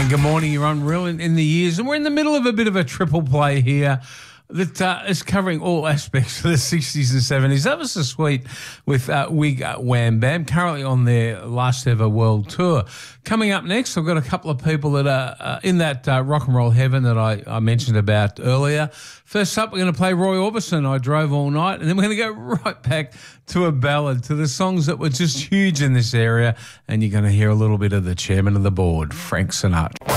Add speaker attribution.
Speaker 1: And good morning, you're on Real in the Years, and we're in the middle of a bit of a triple play here that is covering all aspects of the 60s and 70s. That was the sweet with Wig Wham Bam, currently on their last ever world tour. Coming up next, I've got a couple of people that are in that rock and roll heaven that I mentioned about earlier. First up, we're going to play Roy Orbison, I Drove All Night, and then we're going to go right back to a ballad, to the songs that were just huge in this area, and you're going to hear a little bit of the chairman of the board, Frank Sinatra.